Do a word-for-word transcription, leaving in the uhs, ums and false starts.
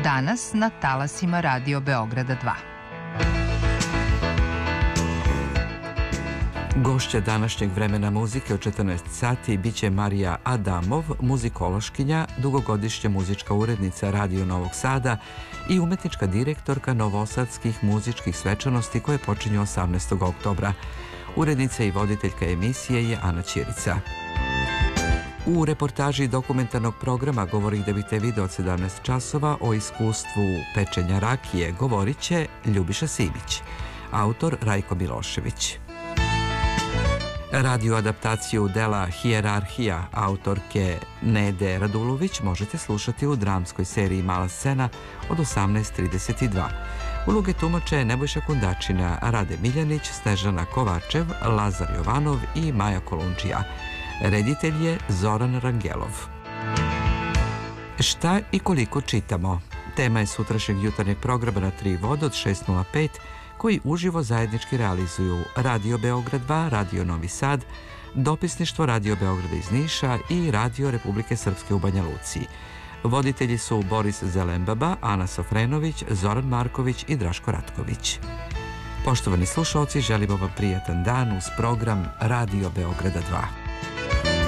danas na talasima Radio Beograda dva. Gošća današnjeg vremena muzike u četrnaest sati biće Marija Adamov, muzikološkinja, dugogodišnja muzička urednica Radio Novog Sada i umetnička direktorka novosadskih muzičkih svečanosti koje počinju osamnaestog oktobra. Urednica i voditeljka emisije je Ana Ćirica. U reportaži dokumentarnog programa Govorih da bih te video od sedamnaest časova o iskustvu pečenja rakije govorit će Ljubiša Simić, autor Rajko Milošević. Radio adaptaciju dela Hijerarhija autorke Nede Radulović možete slušati u dramskoj seriji Mala scena od osamnaest trideset dva. Uloge tumače Nebojša Kundačina, Rade Miljanić, Snežana Kovačev, Lazar Jovanov i Maja Kolundžija. Reditelj je Zoran Rangelov. Šta i koliko čitamo? Tema je sutrašnjeg jutarnjeg programa na tri vode od šest nula pet koji uživo zajednički realizuju Radio Beograd dva, Radio Novi Sad, dopisništvo Radio Beograda iz Niša i Radio Republike Srpske u Banja Luci. Voditelji su Boris Zelembaba, Ana Sofrenović, Zoran Marković i Draško Ratković. Poštovani slušalci, želimo vam prijatan dan uz program Radio Beograda dva.